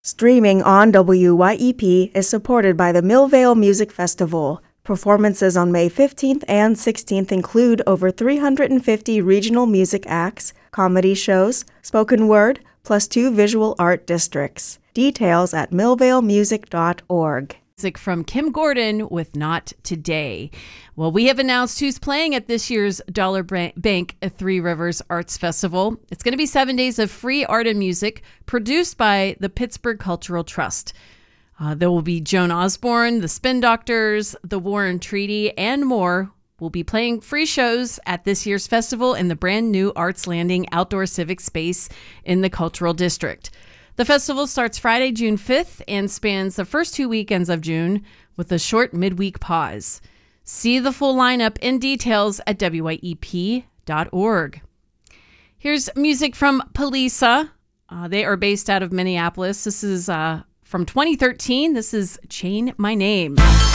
Streaming on WYEP is supported by the Millvale Music Festival. Performances on May 15th and 16th include over 350 regional music acts, comedy shows, spoken word, plus 2 visual art districts. Details at millvalemusic.org. Music from Kim Gordon with Not Today. Well, we have announced who's playing at this year's Dollar Bank Three Rivers Arts Festival. It's going to be 7 days of free art and music produced by the Pittsburgh Cultural Trust. There will be Joan Osborne, the Spin Doctors, the Warren Treaty, and more will be playing free shows at this year's festival in the brand new Arts Landing outdoor civic space in the Cultural District. The festival starts Friday, June 5th and spans the first 2 weekends of June with a short midweek pause. See the full lineup and details at wyep.org. Here's music from Polisa. They are based out of Minneapolis. This is from 2013. This is Chain My Name.